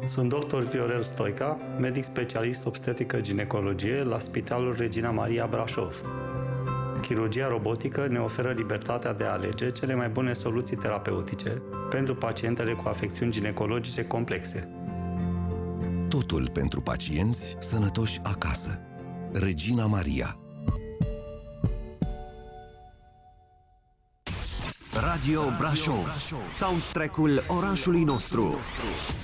Sunt dr. Viorel Stoica, medic specialist obstetrică-ginecologie la Spitalul Regina Maria Brașov. Chirurgia robotică ne oferă libertatea de a alege cele mai bune soluții terapeutice pentru pacientele cu afecțiuni ginecologice complexe. Totul pentru pacienți sănătoși acasă. Regina Maria. Radio Brașov. Soundtrack-ul orașului nostru.